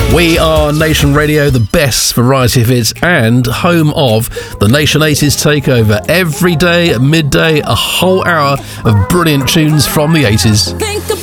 We are Nation Radio, the best variety of hits and home of the Nation 80s takeover. Every day at midday, a whole hour of brilliant tunes from the 80s.